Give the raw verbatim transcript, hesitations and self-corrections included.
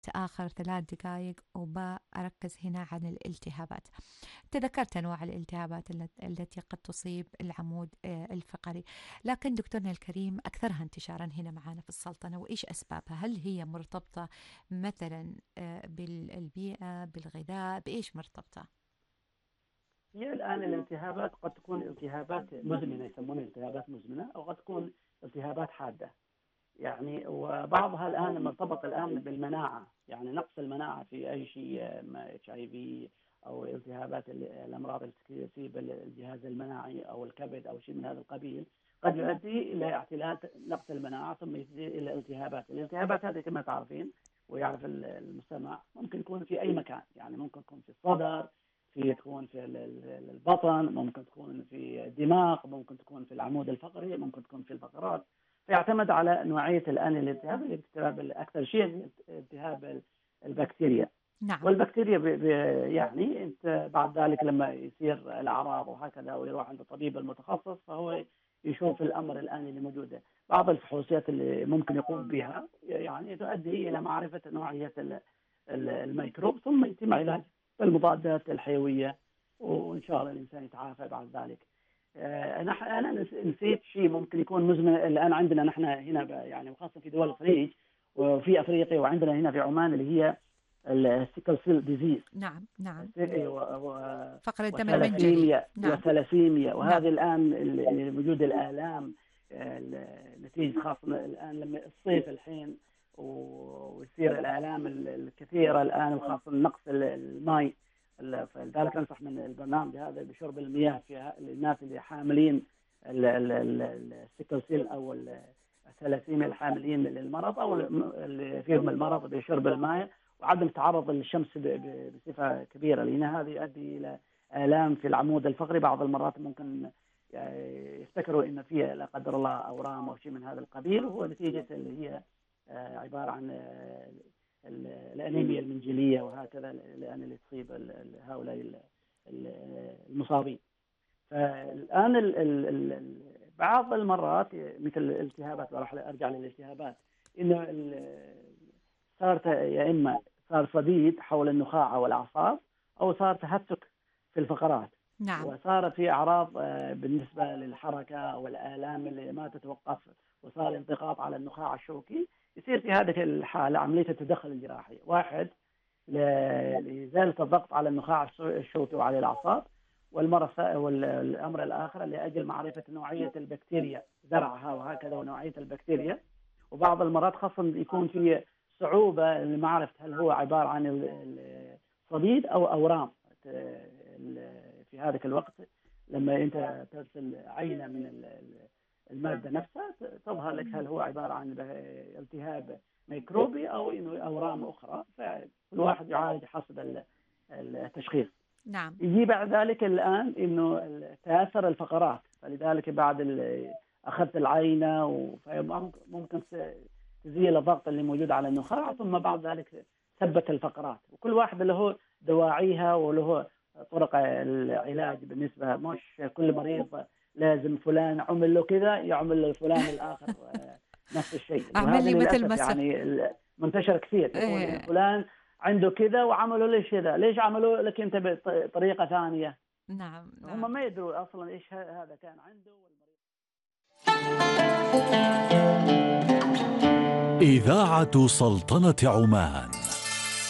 آخر ثلاث دقائق وبركز هنا عن الالتهابات. تذكرت أنواع الالتهابات الت- التي قد تصيب العمود آه، الفقري، لكن دكتورنا الكريم أكثرها انتشارا هنا معنا في السلطنة، وإيش أسبابها؟ هل هي مرتبطة مثلا آه، بالبيئة، بالغذاء، بإيش مرتبطة؟ هي الآن الالتهابات قد تكون التهابات مزمنة، يسمونها التهابات مزمنة، أو قد تكون التهابات حادة. يعني وبعضها الآن مرتبط الآن بالمناعة، يعني نقص المناعة في أي شيء، اتش اي في أو التهابات ال- الأمراض التي تصيب الجهاز المناعي أو الكبد أو شيء من هذا القبيل، قد يؤدي إلى اعتلال نقص المناعة ثم يؤدي إلى التهابات. الالتهابات هذه كما تعرفين ويعرف ال- المستمع ممكن يكون في أي مكان، يعني ممكن يكون في الصدر، في تكون في ال- ال- البطن، ممكن تكون في الدماغ، ممكن تكون في العمود الفقري، ممكن تكون في الفقرات. فيعتمد على نوعية الآن الالتهاب. الالتهاب أكثر شيء التهاب البكتيريا، نعم. والبكتيريا ب... ب... يعني انت بعد ذلك لما يصير الاعراض وهكذا ويروح عند الطبيب المتخصص فهو يشوف الامر الان اللي موجوده. بعض الفحوصات اللي ممكن يقوم بها يعني تؤدي الى معرفه نوعيه ال- ال- الميكروب، ثم يتم علاج بالمضادات الحيويه، وان شاء الله الانسان يتعافى بعد ذلك. آه، انا انا نس- نسيت شيء ممكن يكون مزمن الان عندنا نحن هنا ب- يعني وخاصه في دول الخليج وفي افريقيا وعندنا هنا في عمان، اللي هي السيكل سيل ديزيز، نعم. نعم. فقر الدم المنجلي. وثلاسيميا نعم. وثلاسيميا نعم. وهذه الآن اللي وجود الآلام آه، نتيجة خاصة الآن لما الصيف الحين ويصير الآلام ال- الكثيرة الآن، وخاصة نقص ال- الماء. ال- فلذلك أنصح من البرنامج هذا بشرب المياه في ه- الناس اللي حاملين ال- ال- ال- السيكل سيل أو ال- الثلاسيميا الحاملين للمرض أو الم- اللي فيهم المرض، بشرب الماء وعدم التعرض للشمس ب- ب- بصفة كبيرة، لأن هذا يؤدي إلى آلام في العمود الفقري. بعض المرات ممكن يعني يفتكروا إن فيه لا قدر الله أورام أو شيء من هذا القبيل، وهو نتيجة اللي هي آه، عبارة عن آه، ال- الأنيميا المنجلية وهكذا، الآن اللي تصيب ال- ال- هؤلاء ال- ال- المصابين. فالآن ال ال ال بعض المرات مثل الالتهابات، راح أرجع للالتهابات، إنه ال- صار يا إما صار صديد حول النخاع والأعصاب، أو صار تهتك في الفقرات، نعم. وصار في أعراض آه، بالنسبة للحركة والآلام اللي ما تتوقف، وصار انضغاط على النخاع الشوكي. يصير في هذه الحالة عملية التدخل الجراحي، واحد ل- لإزالة الضغط على النخاع الشو- الشوكي وعلى الأعصاب، والمرة الث- والأمر الآخر لأجل معرفة نوعية البكتيريا، زرعها وهكذا ونوعية البكتيريا. وبعض المرات خاصة يكون في صعوبة لمعرفة هل هو عبارة عن ال- الصديد أو أورام. ال- في هذا الوقت لما أنت ترسل عينة من ال- ال- المادة نفسها تظهر لك هل هو عبارة عن ب- التهاب ميكروبي أو إنه أورام أخرى، فكل واحد يعالج حسب ال- التشخيص. نعم. يجي بعد ذلك الآن إنه ال- تأثر الفقرات، فلذلك بعد ال- أخذت العينة وممكن تزيل الضغط اللي موجود على النخاع، ثم بعد ذلك ثبت الفقرات. وكل واحد له دواعيها وله طرق العلاج بالنسبة، مش كل مريض لازم فلان عمل له كذا يعمل له فلان الآخر نفس الشيء. أعمل لي مثل للأسف مسح. يعني منتشر كثير، يقول إيه. إن فلان عنده كذا وعملوا ليش كذا، ليش عملوا لك أنت بطريقة ثانية؟ نعم. نعم. هم ما يدروا أصلا إيش هذا كان عنده. إذاعة سلطنة عمان.